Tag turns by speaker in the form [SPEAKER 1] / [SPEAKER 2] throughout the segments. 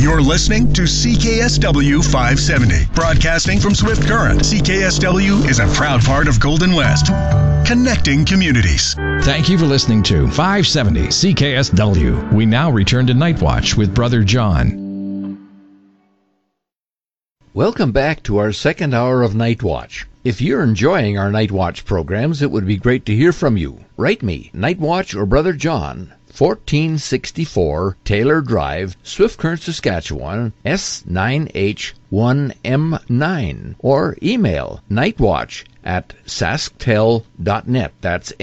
[SPEAKER 1] You're listening to CKSW 570, broadcasting from Swift Current. CKSW is a proud part of Golden West, connecting communities.
[SPEAKER 2] Thank you for listening to 570 CKSW. We now return to Night Watch with Brother John.
[SPEAKER 3] Welcome back to our second hour of Night Watch. If you're enjoying our Night Watch programs, it would be great to hear from you. Write me, Night Watch or Brother John, 1464 Taylor Drive, Swift Current, Saskatchewan, S9H1M9, or email nightwatch@sasktel.net. That's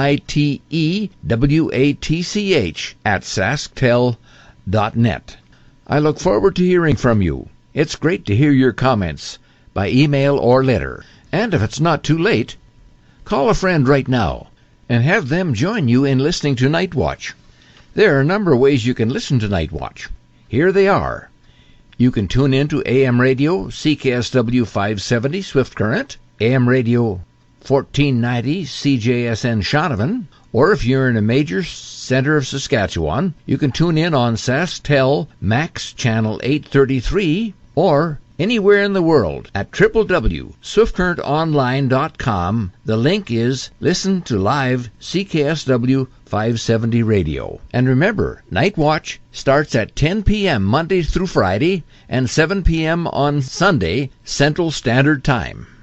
[SPEAKER 3] NITEWATCH @sasktel.net. I look forward to hearing from you. It's great to hear your comments by email or letter. And if it's not too late, call a friend right now and have them join you in listening to Night Watch. There are a number of ways you can listen to Night Watch. Here they are. You can tune in to AM radio CKSW 570 Swift Current, AM radio 1490 CJSN Shaunavon, or if you're in a major center of Saskatchewan, you can tune in on SaskTel Max Channel 833, or anywhere in the world at www.swiftcurrentonline.com. The link is Listen to Live CKSW 570 Radio. And remember, Night Watch starts at 10 p.m. Monday through Friday and 7 p.m. on Sunday, Central Standard Time.